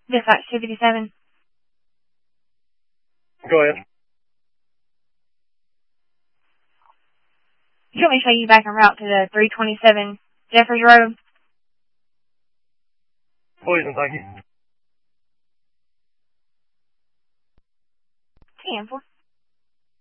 Dispatch 257. Go ahead. You want me to show you back en route to the 327 Jeffrey Road? Please and thank you. 10-4.